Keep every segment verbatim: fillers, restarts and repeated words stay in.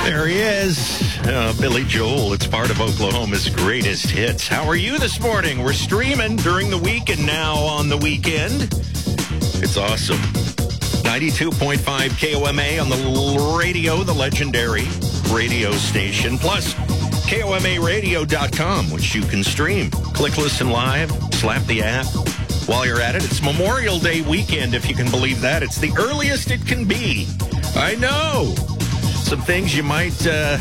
There he is, uh, Billy Joel. It's part of Oklahoma's greatest hits. How are you this morning? We're streaming during the week and now on the weekend. It's awesome. ninety-two point five K O M A on the radio, the legendary radio station. Plus, K O M A radio dot com, which you can stream. Click Listen Live, slap the app. While you're at it, it's Memorial Day weekend, if you can believe that. It's the earliest it can be. I know. Some things you might uh,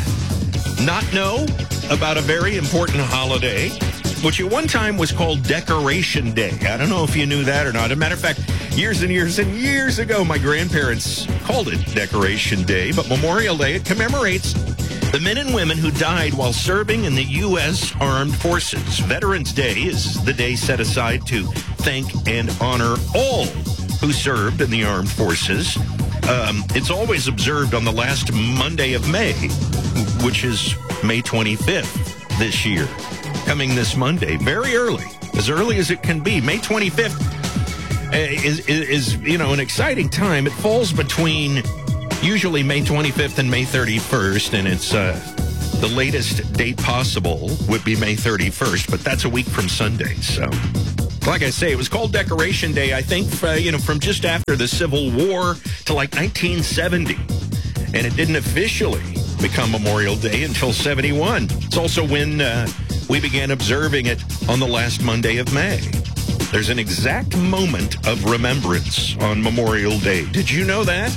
not know about a very important holiday, which at one time was called Decoration Day. I don't know if you knew that or not. As a matter of fact, years and years and years ago, my grandparents called it Decoration Day. But Memorial Day, it commemorates the men and women who died while serving in the U S Armed Forces. Veterans Day is the day set aside to thank and honor all who served in the armed forces. Um, it's always observed on the last Monday of May, which is May twenty-fifth this year. Coming this Monday, very early, as early as it can be. May twenty-fifth is, is, is, you know, an exciting time. It falls between usually May twenty-fifth and May thirty-first, and it's uh, the latest date possible would be May thirty-first, but that's a week from Sunday, so... Like I say, it was called Decoration Day, I think, uh, you know, from just after the Civil War to like nineteen seventy. And it didn't officially become Memorial Day until seventy-one. It's also when uh, we began observing it on the last Monday of May. There's an exact moment of remembrance on Memorial Day. Did you know that?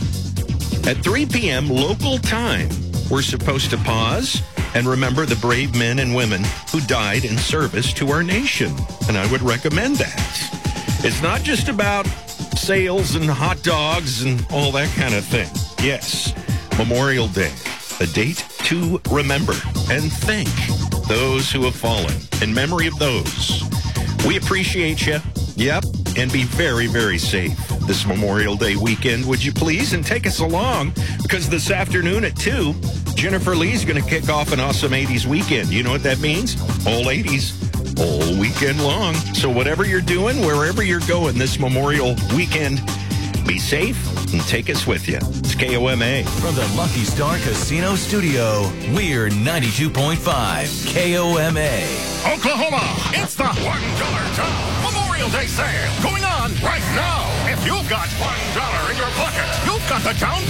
At three p.m. local time, we're supposed to pause and remember the brave men and women who died in service to our nation. And I would recommend that. It's not just about sales and hot dogs and all that kind of thing. Yes, Memorial Day, a date to remember and thank those who have fallen. In memory of those, we appreciate you. Yep, and be very, very safe this Memorial Day weekend, would you please? And take us along, because this afternoon at two, Jennifer Lee's going to kick off an awesome eighties weekend. You know what that means? All eighties, all weekend long. So whatever you're doing, wherever you're going this Memorial weekend, be safe and take us with you. It's K O M A. From the Lucky Star Casino Studio, we're ninety-two point five K O M A. Oklahoma, it's the one dollar Town Memorial Day sale going on right now. If you've got one dollar in your pocket, you've got the Town